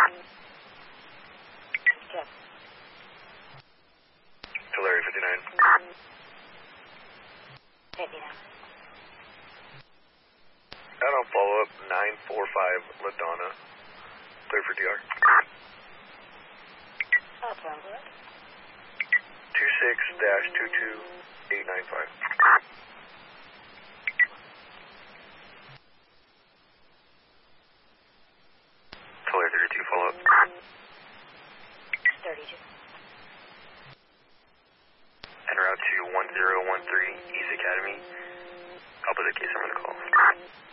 Check. Tulare 59. 59. Add-on follow-up 945 LaDonna. Clear for DR. Sound good. 26-22895. Tulare 32 follow-up. 32. En route to 1013 East Academy. Opposite case, I'm going to call.